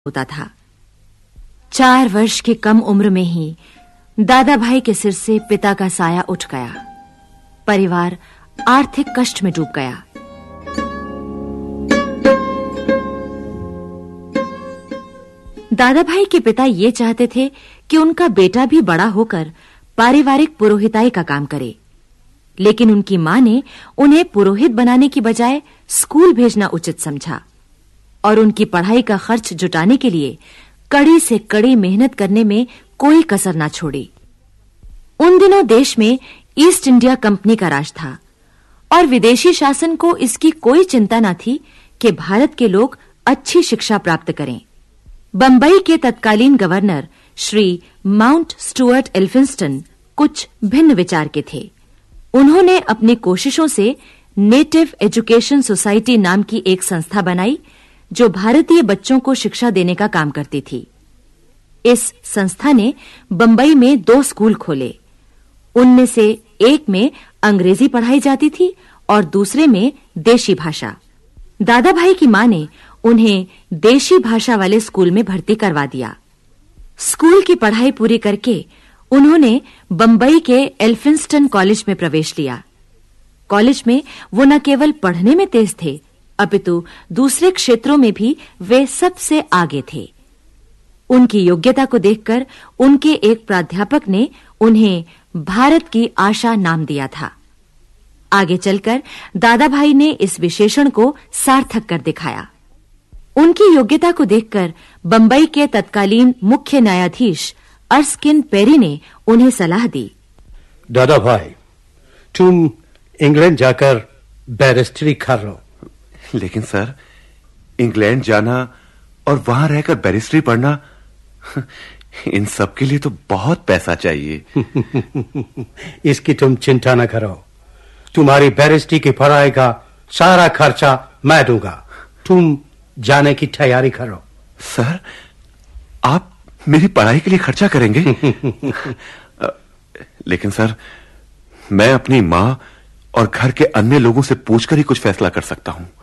होता था। 4 वर्ष की कम उम्र में ही दादा भाई के सिर से पिता का साया उठ गया। परिवार आर्थिक कष्ट में डूब गया। दादा भाई के पिता ये चाहते थे कि उनका बेटा भी बड़ा होकर पारिवारिक पुरोहिताई का काम करे, लेकिन उनकी मां ने उन्हें पुरोहित बनाने की बजाय स्कूल भेजना उचित समझा और उनकी पढ़ाई का खर्च जुटाने के लिए कड़ी से कड़ी मेहनत करने में कोई कसर ना छोड़ी। उन दिनों देश में ईस्ट इंडिया कंपनी का राज था और विदेशी शासन को इसकी कोई चिंता न थी कि भारत के लोग अच्छी शिक्षा प्राप्त करें। बंबई के तत्कालीन governor Shri mount Stuart Elphinstone कुछ भिन्न विचार के थे। उन्होंने अपनी कोशिशों से नेटिव एजुकेशन सोसाइटी नाम की एक संस्था बनाई जो भारतीय बच्चों को शिक्षा देने का काम करती थी। इस संस्था ने बंबई में 2 स्कूल खोले। उनमें से एक में अंग्रेजी पढ़ाई जाती थी और दूसरे में देशी भाषा। दादा भाई की मां ने उन्हें देशी भाषा वाले स्कूल में भर्ती करवा दिया। स्कूल की पढ़ाई पूरी करके उन्होंने बंबई के एल्फिंस्टन कॉलेज में प्रवेश लिया। कॉलेज में वो न केवल पढ़ने में तेज थे, अपितु दूसरे क्षेत्रों में भी वे सबसे आगे थे। उनकी योग्यता को देखकर उनके एक प्राध्यापक ने उन्हें भारत की आशा नाम दिया था। आगे चलकर दादा भाई ने इस विशेषण को सार्थक कर दिखाया। उनकी योग्यता को देखकर बंबई के तत्कालीन मुख्य न्यायाधीश अर्स्किन पेरी ने उन्हें सलाह दी। दादा भाई, तुम इंग्लैंड जाकर बैरिस्टरी कर लो। लेकिन सर, इंग्लैंड जाना और वहां रहकर बैरिस्टरी पढ़ना, इन सब के लिए तो बहुत पैसा चाहिए। इसकी तुम चिंता न करो। तुम्हारी बैरिस्टरी की पढ़ाई का सारा खर्चा मैं दूंगा। तुम जाने की तैयारी करो। सर, आप मेरी पढ़ाई के लिए खर्चा करेंगे? लेकिन सर, मैं अपनी मां और घर के अन्य लोगों से पूछकर ही कुछ फैसला कर सकता हूं।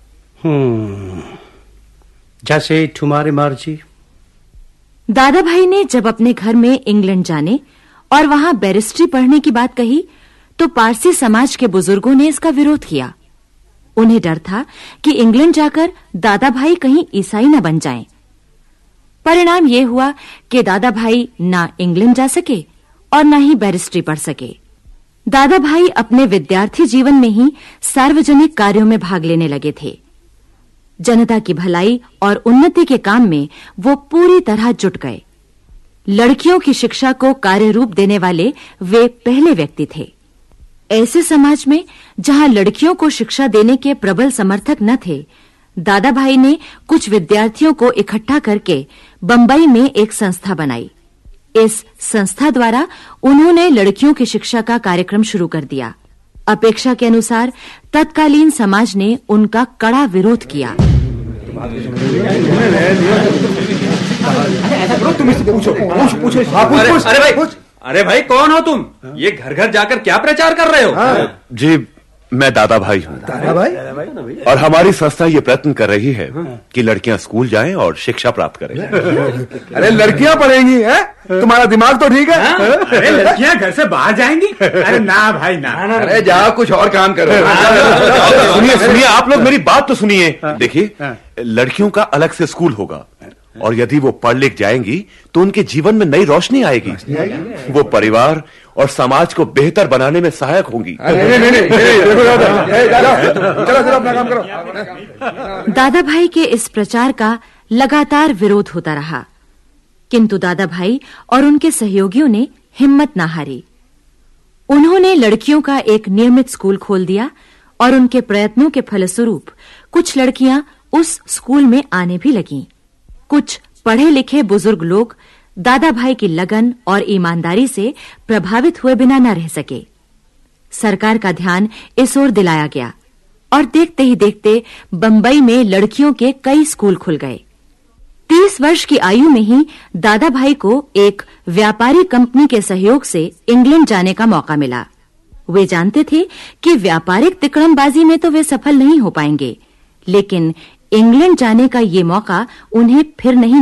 जैसे तुम्हारी मर्जी। दादा भाई ने जब अपने घर में इंग्लैंड जाने और वहां बैरिस्ट्री पढ़ने की बात कही तो पारसी समाज के बुजुर्गों ने इसका विरोध किया। उन्हें डर था कि इंग्लैंड जाकर दादा भाई कहीं ईसाई न बन जाएं। परिणाम यह हुआ कि दादा भाई ना इंग्लैंड जा सके और ना ही बैरिस्ट्री पढ़ सके। दादा भाई अपने विद्यार्थी जीवन में ही सार्वजनिक कार्यों में भाग लेने लगे थे। जनता की भलाई और उन्नति के काम में वो पूरी तरह जुट गए। लड़कियों की शिक्षा को कार्य रूप देने वाले वे पहले व्यक्ति थे। ऐसे समाज में जहां लड़कियों को शिक्षा देने के प्रबल समर्थक न थे, दादा भाई ने कुछ विद्यार्थियों को इकट्ठा करके बंबई में एक संस्था बनाई। इस संस्था द्वारा उन्होंने लड़कियों की शिक्षा का कार्यक्रम शुरू कर दिया। अपेक्षा के अनुसार तत्कालीन समाज ने उनका कड़ा विरोध किया। अरे भाई, कौन हो तुम? ये घर घर जाकर क्या प्रचार कर रहे हो? जी, मैं दादा भाई हूँ। दादा भाई? और हमारी संस्था ये प्रयत्न कर रही है कि लड़कियां स्कूल जाएं और शिक्षा प्राप्त करें। अरे लड़कियां पढ़ेंगी, हैं? तुम्हारा दिमाग तो ठीक है? अरे लड़कियां घर से बाहर जाएंगी? अरे ना भाई ना। अरे जाओ, कुछ और काम करो। सुनिए, आप लोग मेरी बात तो सुनिए। देखिए, लड़कियों का अलग से स्कूल होगा और यदि वो पढ़ लिख जाएंगी तो उनके जीवन में नई रोशनी आएगी। वो परिवार और समाज को बेहतर बनाने में सहायक होंगी। दादा भाई के इस प्रचार का लगातार विरोध होता रहा, किंतु दादा भाई और उनके सहयोगियों ने हिम्मत न हारी। उन्होंने लड़कियों का एक नियमित स्कूल खोल दिया और उनके प्रयत्नों के फलस्वरूप कुछ लड़कियां उस स्कूल में आने भी लगीं। कुछ पढ़े लिखे बुजुर्ग लोग दादा भाई की लगन और ईमानदारी से प्रभावित हुए बिना न रह सके। सरकार का ध्यान इस ओर दिलाया गया और देखते ही देखते बंबई में लड़कियों के कई स्कूल खुल गए। 30 वर्ष की आयु में ही दादा भाई को एक व्यापारी कंपनी के सहयोग से इंग्लैंड जाने का मौका मिला। वे जानते थे कि व्यापारिक तिकड़मबाजी में तो वे सफल नहीं हो पाएंगे, लेकिन इंग्लैंड जाने का ये मौका उन्हें फिर नहीं